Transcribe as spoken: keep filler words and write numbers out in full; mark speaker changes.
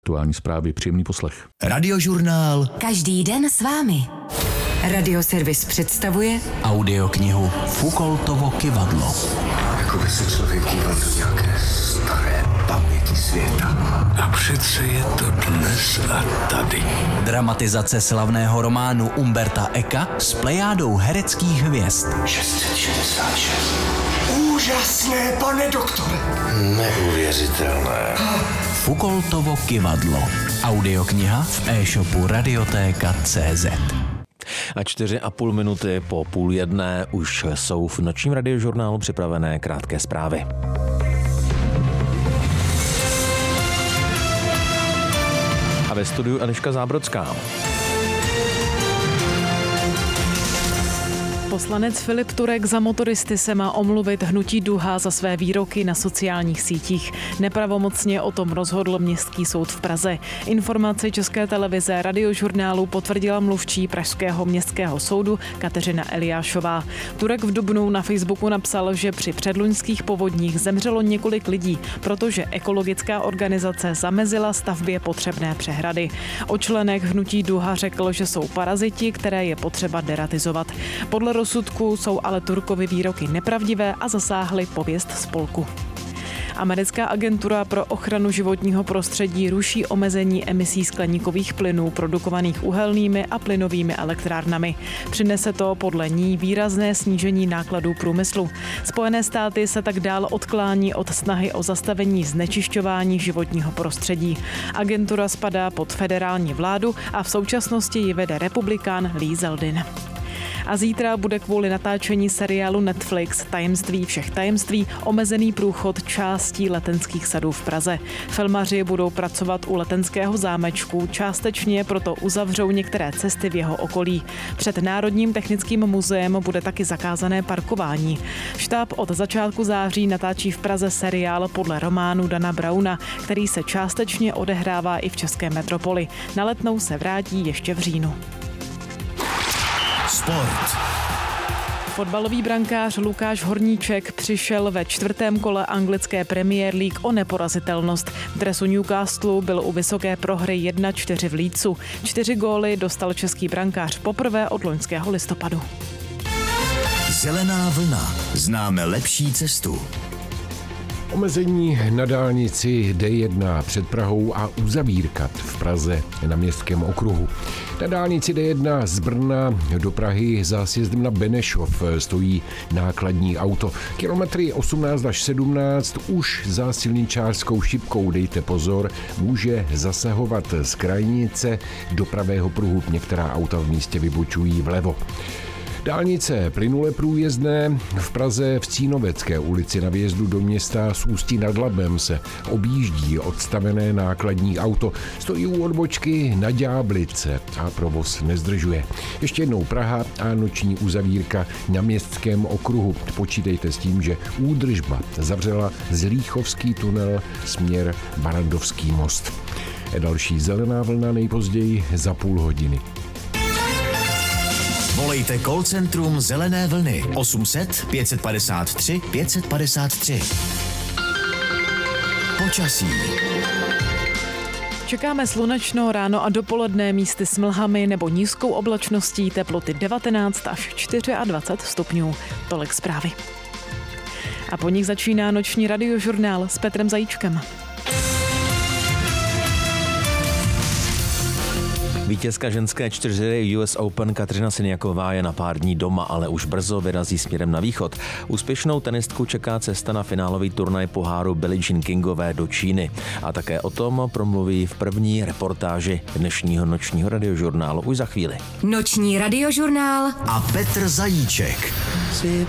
Speaker 1: Aktuální zprávy, příjemný poslech.
Speaker 2: Radiožurnál.
Speaker 3: Každý den s vámi. Radioservis představuje
Speaker 2: Audioknihu Foucaultovo kyvadlo.
Speaker 4: Jako by se člověk díval do nějaké staré paměti světa. A přece je to dnes a tady.
Speaker 2: Dramatizace slavného románu Umberta Eka s plejádou hereckých hvězd.
Speaker 4: šest set šedesát šest. Úžasné, pane doktore. Neuvěřitelné.
Speaker 2: Foucaultovo kyvadlo. Audiokniha v e-shopu radiotéka tečka cé zet.
Speaker 5: A čtyři a půl minuty po půl jedné už jsou v nočním radiožurnálu připravené krátké zprávy. A ve studiu Eliška Zábrodská.
Speaker 6: Poslanec Filip Turek za motoristy se má omluvit hnutí Duha za své výroky na sociálních sítích. Nepravomocně o tom rozhodl Městský soud v Praze. Informaci České televize Radiožurnálu potvrdila mluvčí Pražského městského soudu Kateřina Eliášová. Turek v dubnu na Facebooku napsal, že při předloňských povodních zemřelo několik lidí, protože ekologická organizace zamezila stavbě potřebné přehrady. O členech hnutí Duha řekl, že jsou paraziti, které je potřeba deratizovat. Podle rozsudku jsou ale Turkovy výroky nepravdivé a zasáhly pověst spolku. Americká agentura pro ochranu životního prostředí ruší omezení emisí skleníkových plynů produkovaných uhelnými a plynovými elektrárnami. Přinese to podle ní výrazné snížení nákladů průmyslu. Spojené státy se tak dál odklání od snahy o zastavení znečišťování životního prostředí. Agentura spadá pod federální vládu a v současnosti ji vede republikán Lee Zeldin. A zítra bude kvůli natáčení seriálu Netflix Tajemství všech tajemství omezený průchod částí Letenských sadů v Praze. Filmaři budou pracovat u Letenského zámečku, částečně proto uzavřou některé cesty v jeho okolí. Před Národním technickým muzeem bude taky zakázané parkování. Štáb od začátku září natáčí v Praze seriál podle románu Dana Browna, který se částečně odehrává i v české metropoli. Na Letnou se vrátí ještě v říjnu.
Speaker 2: Sport.
Speaker 6: Fotbalový brankář Lukáš Horníček přišel ve čtvrtém kole anglické Premier League o neporazitelnost. V dresu Newcastlu byl u vysoké prohry jedna čtyři v Leedsu. Čtyři góly dostal český brankář poprvé od loňského listopadu.
Speaker 2: Zelená vlna. Známe lepší cestu.
Speaker 7: Omezení na dálnici D jedna před Prahou a uzavírka v Praze na Městském okruhu. Na dálnici D jedna z Brna do Prahy za sjezdem na Benešov stojí nákladní auto. Kilometry osmnáct až sedmnáct už za silničářskou šipkou, dejte pozor, může zasahovat z krajnice do pravého pruhu. Některá auta v místě vybočují vlevo. Dálnice plynule průjezdné v Praze v Cínovecké ulici na vjezdu do města z Ústí nad Labem se objíždí odstavené nákladní auto. Stojí u odbočky na Ďáblice a provoz nezdržuje. Ještě jednou Praha a noční uzavírka na Městském okruhu. Počítejte s tím, že údržba zavřela Zlíchovský tunel směr Barandovský most. Další zelená vlna nejpozději za půl hodiny.
Speaker 2: Volejte call centrum Zelené vlny osm set pět padesát tři pět padesát tři. Počasí.
Speaker 6: Čekáme slunečno ráno a dopoledne, místy s mlhami nebo nízkou oblačností, teploty devatenáct až dvacet čtyři stupňů. Tolik zprávy. A po nich začíná noční radiožurnál s Petrem Zajíčkem.
Speaker 5: Vítězka ženské čtyřhry U S Open Kateřina Siniaková je na pár dní doma, ale už brzo vyrazí směrem na východ. Úspěšnou tenistku čeká cesta na finálový turnaj poháru Billie Jean Kingové do Číny. A také o tom promluví v první reportáži dnešního nočního radiožurnálu už za chvíli.
Speaker 3: Noční radiožurnál
Speaker 2: a Petr Zajíček.